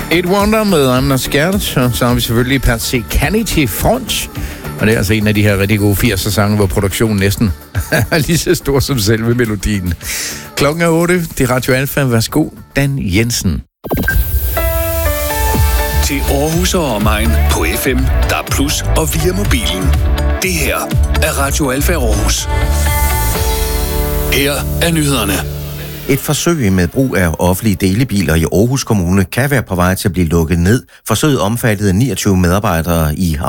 Eight Wonder med I'm Not Scared, og så har vi selvfølgelig Persicanity Front. Og det er altså en af de her rigtig gode 80'er sange, hvor produktionen næsten er lige så stor som selve melodien. Klokken er 8. Det er Radio Alfa. Værsgo, Dan Jensen. Til Aarhus og omegn på FM, DAB+ og via mobilen. Det her er Radio Alfa Aarhus. Her er nyhederne. Et forsøg med brug af offentlige delebiler i Aarhus Kommune kan være på vej til at blive lukket ned. Forsøget omfattede 29 medarbejdere i